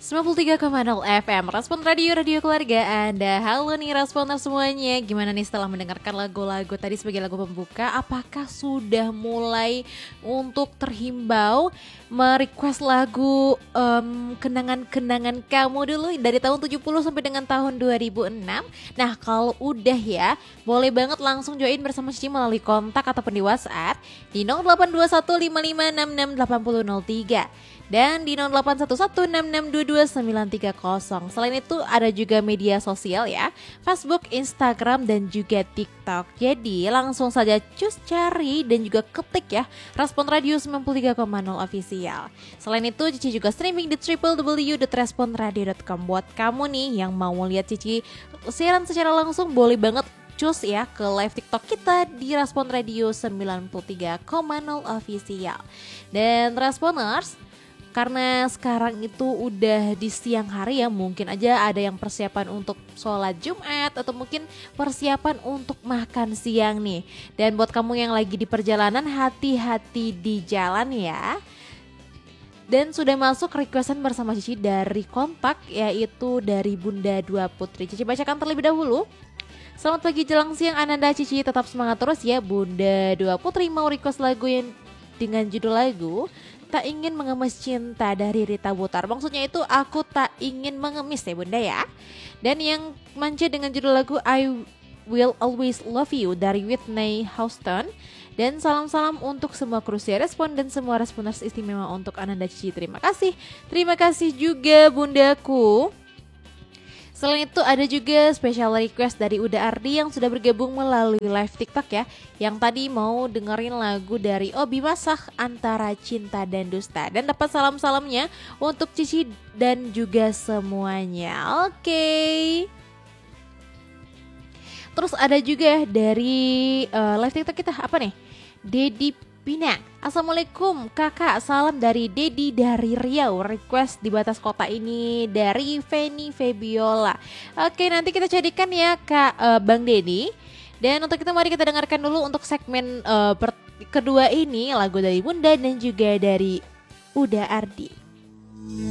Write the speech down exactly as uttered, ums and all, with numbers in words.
sembilan puluh tiga koma nol F M, Respon Radio, Radio Keluarga Anda. Halo nih Responer semuanya. Gimana nih setelah mendengarkan lagu-lagu tadi sebagai lagu pembuka? Apakah sudah mulai untuk terhimbau merequest lagu um, kenangan-kenangan kamu dulu dari tahun tujuh puluh sampai dengan tahun dua ribu enam? Nah kalau udah ya, boleh banget langsung join bersama Cici melalui kontak ataupun di WhatsApp di nol delapan dua satu lima lima enam enam delapan nol nol tiga dan di nol delapan satu satu enam enam dua dua sembilan tiga nol. Selain itu ada juga media sosial ya, Facebook, Instagram dan juga TikTok. Jadi langsung saja cus cari dan juga ketik ya Respon Radio sembilan puluh tiga koma nol Official. Selain itu Cici juga streaming di w w w dot respon radio dot com. Buat kamu nih yang mau lihat Cici siaran secara langsung, boleh banget cus ya ke live TikTok kita di Respon Radio sembilan puluh tiga koma nol Official. Dan Responers, karena sekarang itu udah di siang hari ya, mungkin aja ada yang persiapan untuk sholat Jumat atau mungkin persiapan untuk makan siang nih. Dan buat kamu yang lagi di perjalanan, hati-hati di jalan ya. Dan sudah masuk requestan bersama Cici dari kontak, yaitu dari Bunda Dua Putri. Cici bacakan terlebih dahulu. Selamat pagi jelang siang Ananda, Cici tetap semangat terus ya. Bunda Dua Putri mau request lagu yang dengan judul lagu Tak Ingin Mengemis Cinta dari Rita Butar. Maksudnya itu aku tak ingin mengemis ya bunda ya. Dan yang manja dengan judul lagu I Will Always Love You dari Whitney Houston. Dan salam-salam untuk semua kru Siar Respon dan semua responders istimewa untuk Ananda Cici. Terima kasih. Terima kasih juga bundaku. Selain itu ada juga special request dari Uda Ardi yang sudah bergabung melalui live TikTok ya, yang tadi mau dengerin lagu dari Obi Masak Antara Cinta dan Dusta. Dan dapat salam-salamnya untuk Cici dan juga semuanya. Oke okay. Terus ada juga dari uh, live TikTok kita, apa nih? Dedi Pina, Assalamualaikum kakak, salam dari Dedi dari Riau. Request di batas kota ini dari Feni Febiola. Oke, nanti kita jadikan ya kak uh, Bang Dedi. Dan untuk itu mari kita dengarkan dulu untuk segmen uh, per- kedua ini lagu dari Bunda dan juga dari Uda Ardi.